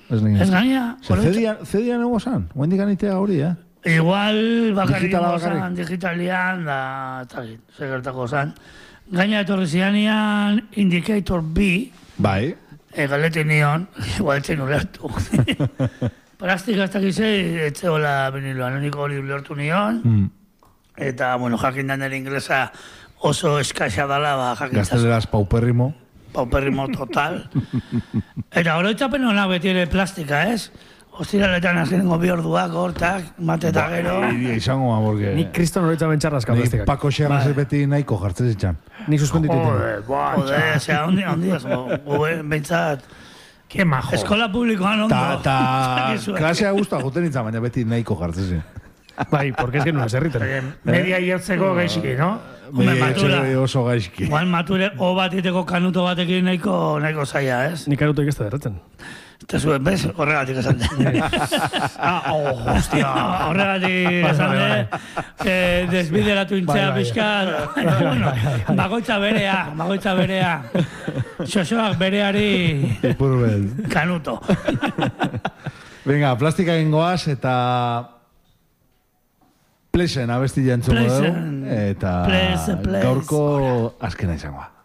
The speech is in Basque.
Ez gaina. Zedian ego zan? Oendik anitea hori, Igual bakarrik zan, digitalian, da, segertako zan. Gaina etorri zianian Indicator B. Bai. Galetin nion, igual etxen ulertu. Plastika ez dakizei, etxeola biniloan, niko hori ulertu nion. Eta, bueno, jakin da nire inglesa oso eskaxa dala, jakintzaz. Gazteleraz pauperrimo. Pauperrimo total. Eta oroitzapen hona beti ere plastika, ez? Ostiraletan azkenengo bi orduak, hortak, mate eta gero. Izango ma, porque... Nik kriston horietzapen txarrazka plastikak. Nik Pako Xerraz beti nahiko jartzen zitzan. Nik suspenditu Joder, osea, ondi bentsat... Ke majo. Eskola publikoan ondo. Ta klasea guztua juten nintzen, baina beti nahiko jartzen zitzan. Bai, porque es que no es herriten. Media hiertzeko gaizki, no? Matura. Oso gaizki. Guan mature, o batiteko kanuto batekin nahiko zaila, ez? Nik kanuto ikeste derretzen. Eta zuen, bez? Horregatik esan de. Hostia, horregatik esan de. Desbideratu intzea pixkat. Bagoitza berea. Xoxoak bereari kanuto. Venga, plastika ingoaz eta... Plesen abesti jantzungo dugu. Eta gaurko azkena izangoa.